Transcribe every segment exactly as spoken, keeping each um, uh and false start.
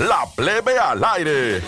La Plebe al aire.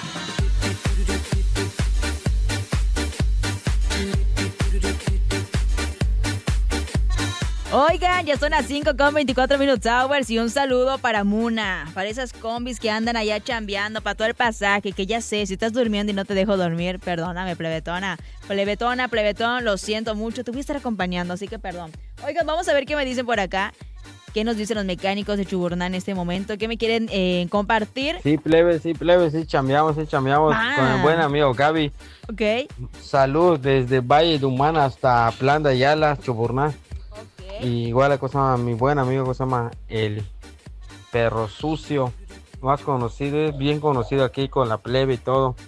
Oigan, ya son las cinco con veinticuatro minutos hours y un saludo para Muna, para esas combis que andan allá chambeando, para todo el pasaje, que ya sé, si estás durmiendo y no te dejo dormir, perdóname, plebetona, plebetona, plebetón, lo siento mucho, te voy a estar acompañando, así que perdón. Oigan, vamos a ver qué me dicen por acá, qué nos dicen los mecánicos de Chuburná en este momento, qué me quieren eh, compartir. Sí, plebe, sí, plebe, sí, chambeamos, sí, chambeamos Ah. con el buen amigo Gaby. Ok. Salud desde Valle de Humana hasta Plan de Ayala, Chuburná. Y igual la cosa mi buen amigo que se llama el Perro Sucio, más conocido, es bien conocido aquí con la plebe y todo.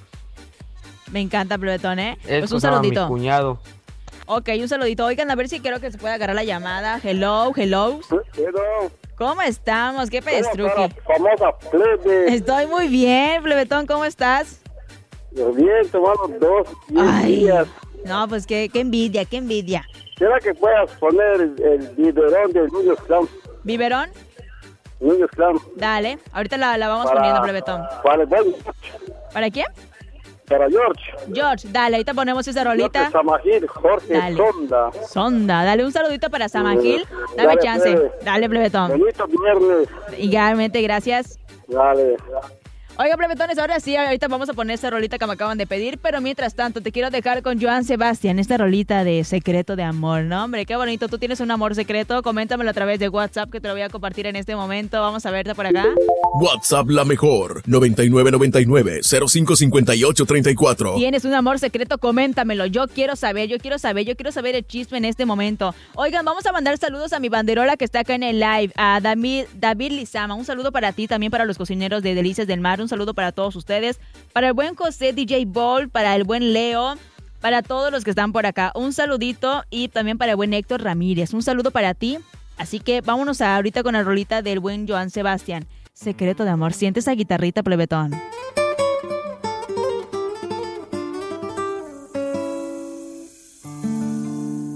Me encanta, plebetón, ¿eh? Es Pues un cosa mi saludito. cuñado. Ok, un saludito. Oigan, a ver si creo que se puede agarrar la llamada. Hello, hello. Hello. ¿Cómo estamos? ¿Qué pedestruqui? ¿Cómo está la famosa plebe? Estoy muy bien, plebetón. ¿Cómo estás? Bien, tomamos dos, diez Ay, días. no, pues qué, qué envidia, qué envidia. ¿Será que puedas poner el, el biberón de Niños Clam? ¿Biberón? Niños Clam. Dale, ahorita la, la vamos Para- poniendo, plebetón. Para, bueno, ¿Para quién? para George. George, dale, ahorita ponemos esa rolita. Jorge Samajil, Jorge Dale. Sonda. Sonda, dale un saludito para Samajil. Dame Dale, chance. plebe. Dale, plebetón. Bonito viernes. Igualmente, gracias. Dale. Oiga, plebetones, ahora sí, ahorita vamos a poner esta rolita que me acaban de pedir, pero mientras tanto te quiero dejar con Joan Sebastián, esta rolita de Secreto de Amor, ¿no? Hombre, qué bonito, tú tienes un amor secreto, coméntamelo a través de WhatsApp que te lo voy a compartir en este momento, vamos a verte por acá. WhatsApp La Mejor, noventa y nueve noventa y nueve, cero cinco cincuenta y ocho treinta y cuatro. Tienes un amor secreto, coméntamelo, yo quiero saber, yo quiero saber, yo quiero saber el chisme en este momento. Oigan, vamos a mandar saludos a mi banderola que está acá en el live, a David, David Lizama, un saludo para ti, también para los cocineros de Delicias del Mar, un saludo para todos ustedes, para el buen José D J Ball, para el buen Leo, para todos los que están por acá, un saludito y también para el buen Héctor Ramírez, un saludo para ti, así que vámonos a, ahorita con la rolita del buen Joan Sebastián, Secreto de Amor, siente esa guitarrita, plebetón.